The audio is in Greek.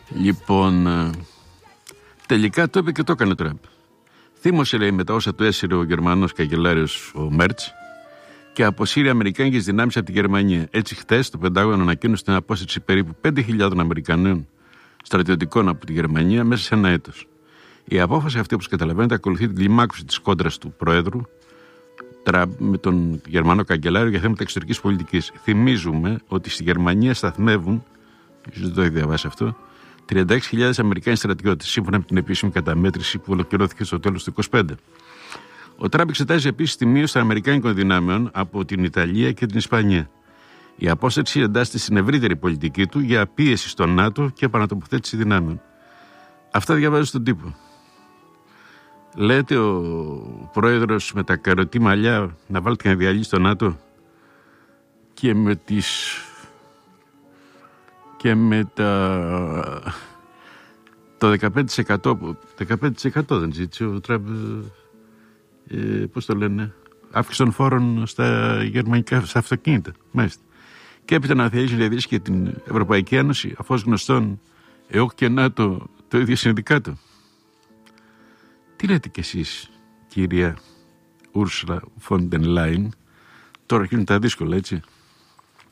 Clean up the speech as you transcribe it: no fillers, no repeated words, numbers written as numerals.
Λοιπόν, τελικά το είπε και το έκανε ο Τραμπ. Θύμωσε, λέει, μετά όσα του έσυρε ο Γερμανός καγκελάριος ο Μέρτς και αποσύρει αμερικάνικες δυνάμεις από τη Γερμανία. Έτσι, χθες το Πεντάγωνο ανακοίνωσε την απόσταση περίπου 5.000 Αμερικανών στρατιωτικών από τη Γερμανία μέσα σε ένα έτος. Η απόφαση αυτή, όπως καταλαβαίνετε, ακολουθεί την κλιμάκωση της κόντρας του Προέδρου Τραμπ με τον Γερμανό καγκελάριο για θέματα εξωτερικής πολιτικής. Θυμίζουμε ότι στη Γερμανία σταθμεύουν, ίσως δεν το έχει διαβάσει αυτό, 36.000 Αμερικάνοι στρατιώτες, σύμφωνα με την επίσημη καταμέτρηση που ολοκληρώθηκε στο τέλος του 2025. Ο Τραμπ εξετάζει επίσης τη μείωση των Αμερικάνικων δυνάμεων από την Ιταλία και την Ισπανία. Η απόσταση εντάσσεται στην ευρύτερη πολιτική του για πίεση στο ΝΑΤΟ και επανατοποθέτηση δυνάμεων. Αυτά διαβάζω στον τύπο. Λέτε ο πρόεδρος με τα καροτή μαλλιά να βάλει την αδιαλύση στο ΝΑΤΟ και με το 15% δεν ζήτησε ο Τραμπ, πώς το λένε, αύξηση των φόρων στα γερμανικά, στα αυτοκίνητα, μάλιστα. Και έπειτα να θελήσει να διαδίσει και την Ευρωπαϊκή Ένωση, αφού ως γνωστόν ΕΟΚ και ΝΑΤΟ το ίδιο συνδικάτο. Τι λέτε κι εσείς, κυρία Ούρσουλα φον ντερ Λάιεν? Τώρα γίνουν τα δύσκολα, έτσι.